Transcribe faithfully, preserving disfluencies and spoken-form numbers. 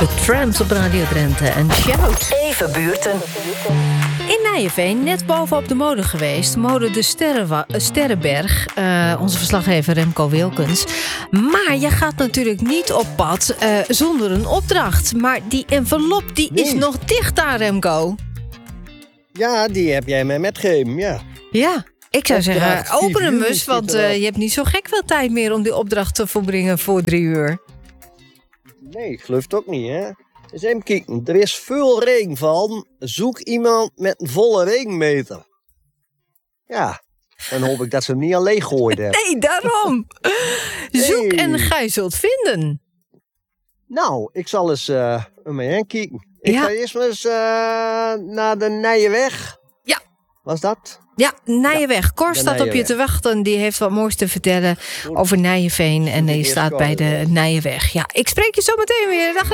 De Tramps op Radio Drenthe en Shout. Even buurten. In Nijenveen, net bovenop de molen geweest. Mode de Sterrenwa- uh, Sterrenberg. Uh, onze verslaggever Remco Wilkens. Maar je gaat natuurlijk niet op pad uh, zonder een opdracht. Maar die envelop die nee. is nog dicht daar, Remco. Ja, die heb jij mij metgegeven, ja. Ja, ik zou opdracht, zeggen, open hem eens. Want uh, je hebt niet zo gek veel tijd meer om die opdracht te volbrengen voor drie uur. Nee, ik geloof het ook niet, hè. Eens even kijken. Er is veel regenval. Zoek iemand met een volle regenmeter. Ja, dan hoop ik dat ze hem niet alleen gooien hebben. Nee, daarom. Zoek hey. en gij zult vinden. Nou, ik zal eens uh, om me heen kijken. Ik Ja. ga eerst maar eens uh, naar de Nijenweg. Ja. Was dat? Ja, Nijenweg. Cor de staat op je Nijenweg. te wachten. Die heeft wat moois te vertellen over Nijenveen. En die eerst staat bij komen, de ja. Nijenweg. Ja, ik spreek je zo meteen weer. Dag.